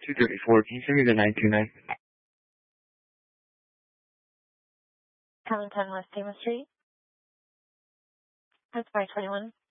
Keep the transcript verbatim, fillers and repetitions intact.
two thirty-four. Can you send me the nine two nine? Coming ten West Tama Street. That's five twenty-one.